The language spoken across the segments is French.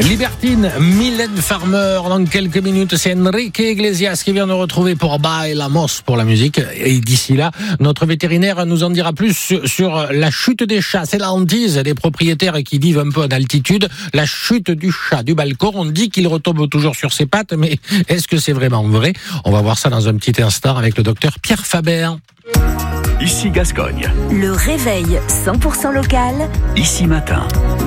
Libertine, Mylène Farmer, dans quelques minutes, c'est Enrique Iglesias qui vient nous retrouver pour Bailamos pour la musique. Et d'ici là, notre vétérinaire nous en dira plus sur la chute des chats. C'est la hantise des propriétaires qui vivent un peu en altitude. La chute du chat du balcon, on dit qu'il retombe toujours sur ses pattes, mais est-ce que c'est vraiment vrai? On va voir ça dans un petit instant avec le docteur Pierre Faber. Ici Gascogne. Le réveil 100% local. Ici Matin.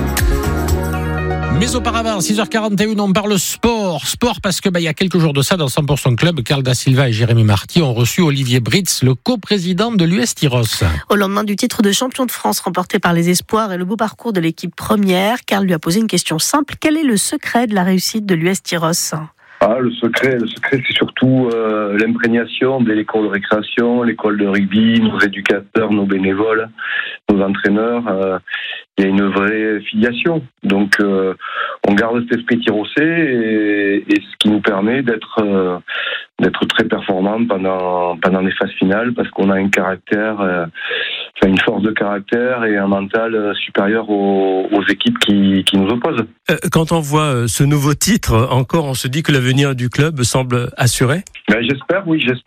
Mais auparavant, 6h41, on parle sport. Sport parce que il y a quelques jours de ça, dans 100% Club, Carl Da Silva et Jérémy Marty ont reçu Olivier Britz, le coprésident de l'US Tyros. Au lendemain du titre de champion de France remporté par les Espoirs et le beau parcours de l'équipe première, Carl lui a posé une question simple. Quel est le secret de la réussite de l'US Tyros ? Le secret, c'est surtout l'imprégnation de l'école de récréation, l'école de rugby, nos éducateurs, nos bénévoles, nos entraîneurs. Il y a une vraie filiation. Donc, on garde cet esprit tyrossais et ce qui nous permet d'être très performants pendant les phases finales parce qu'on a un caractère, une force de caractère et un mental supérieur aux équipes qui nous opposent. Quand on voit ce nouveau titre, encore, on se dit que l'avenir du club semble assuré. J'espère.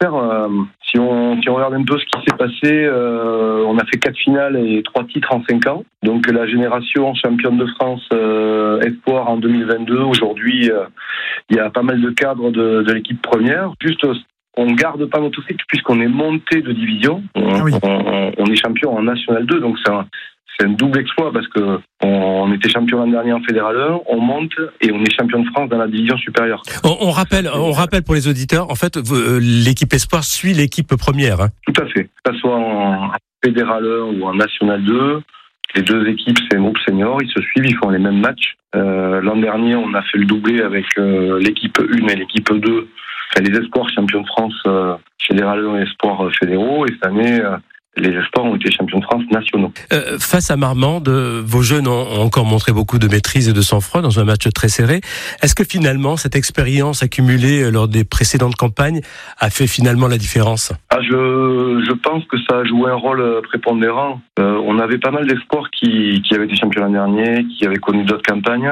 Si on regarde un peu ce qui s'est passé, on a fait 4 finales et 3 titres en 5 ans. Donc la génération championne de France Espoir en 2022, aujourd'hui, il y a pas mal de cadres de l'équipe première. Juste, on garde pas notre cycle puisqu'on est monté de division. On est champion en National 2, donc c'est un double exploit parce que on était champion l'an dernier en Fédéral 1, on monte et on est champion de France dans la division supérieure. On rappelle pour les auditeurs, en fait, l'équipe Espoir suit l'équipe première. Hein. Tout à fait. Que ce soit en Fédéral 1 ou en National 2, les deux équipes, c'est un groupe senior, ils se suivent, ils font les mêmes matchs. L'an dernier, on a fait le doublé avec l'équipe 1 et l'équipe 2, les Espoirs champions de France Fédéral 1 et Espoirs fédéraux, et cette année... les Espoirs ont été champions de France nationaux. Face à Marmande, vos jeunes ont encore montré beaucoup de maîtrise et de sang-froid dans un match très serré. Est-ce que finalement, cette expérience accumulée lors des précédentes campagnes a fait finalement la différence ? Je pense que ça a joué un rôle prépondérant. On avait pas mal d'espoirs qui avaient été champions l'an dernier, qui avaient connu d'autres campagnes.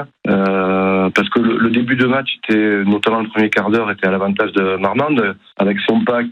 Parce que le début de match, notamment le premier quart d'heure, était à l'avantage de Marmande, avec son pack